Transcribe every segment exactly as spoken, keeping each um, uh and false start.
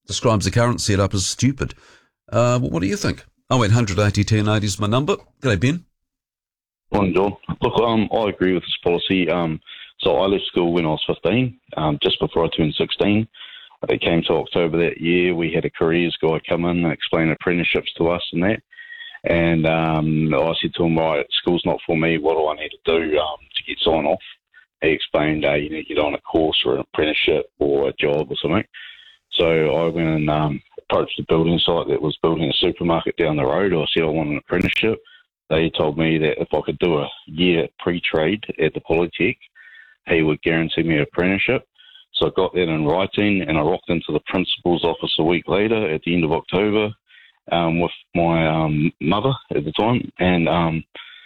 describes the current setup as stupid. Uh, what do you think? oh eight hundred eighty ten eighty is my number. G'day, Ben. Morning, John. Look, um, I agree with this policy. Um, so I left school when I was fifteen, um, just before I turned sixteen. It came to October that year. We had a careers guy come in and explain apprenticeships to us and that. And um, I said to him, right, school's not for me. What do I need to do um, to get signed off? He explained, uh, you need to get on a course or an apprenticeship or a job or something. So I went and um, approached a building site that was building a supermarket down the road. I said I want an apprenticeship. They told me that if I could do a year pre-trade at the Polytech, he would guarantee me an apprenticeship. So I got that in writing, and I rocked into the principal's office a week later at the end of October um, with my um, mother at the time. And, um,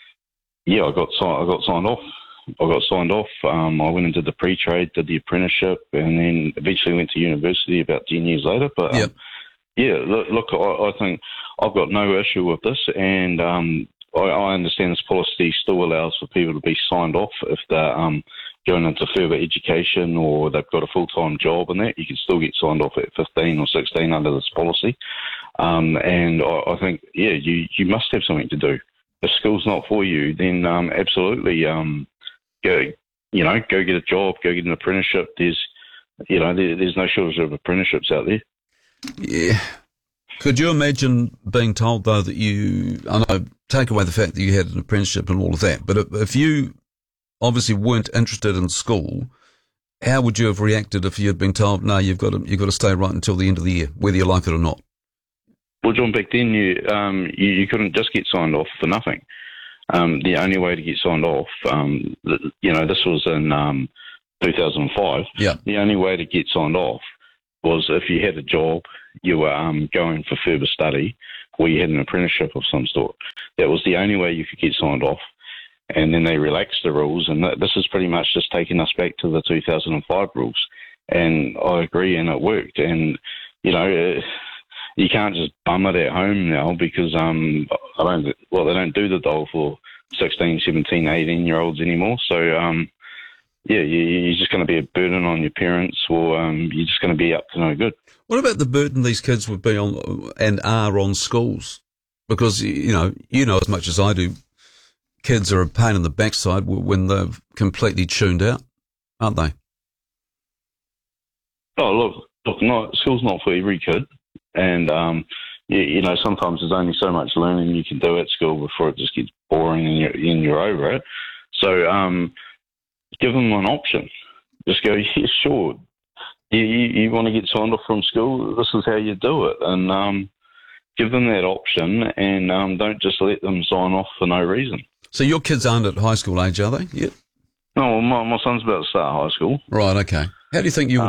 yeah, I got, si- I got signed off. I got signed off. Um, I went into the pre-trade, did the apprenticeship, and then eventually went to university about ten years later. But, um, Yep. yeah, look, look I, I think I've got no issue with this, and um, I, I understand this policy still allows for people to be signed off if they're um, going into further education or they've got a full-time job and that. You can still get signed off at fifteen or sixteen under this policy. Um, and I, I think, yeah, you, you must have something to do. If school's not for you, then um, absolutely um, go, you know, go get a job, go get an apprenticeship. There's, you know, there, there's no shortage of apprenticeships out there. Yeah. Could you imagine being told, though, that you, I know, take away the fact that you had an apprenticeship and all of that, but if, if you obviously weren't interested in school, how would you have reacted if you had been told, no, you've got to, you've got to stay right until the end of the year, whether you like it or not? Well, John, back then you, um, you, you couldn't just get signed off for nothing. Um, the only way to get signed off, um, you know, this was in um, two thousand five. Yeah. The only way to get signed off was if you had a job, you were um, going for further study, or you had an apprenticeship of some sort. That was the only way you could get signed off. And then they relaxed the rules, and this is pretty much just taking us back to the two thousand five rules. And I agree, and it worked. And, you know, you can't just bum it at home now because um, I don't. Well, they don't do the dole for sixteen, seventeen, eighteen-year-olds anymore. So, um, yeah, you, you're just going to be a burden on your parents, or um, you're just going to be up to no good. What about the burden these kids would be on and are on schools? Because, you know, you know as much as I do, kids are a pain in the backside when they've completely tuned out, aren't they? Oh, look, look, not, school's not for every kid. And, um, you, you know, sometimes there's only so much learning you can do at school before it just gets boring and you're, and you're over it. So um, give them an option. Just go, yeah, sure. You, you, you want to get signed off from school? This is how you do it. And um, give them that option, and um, don't just let them sign off for no reason. So your kids aren't at high school age, are they? Yet? No, well, my, my son's about to start high school. Right, okay. How do you think you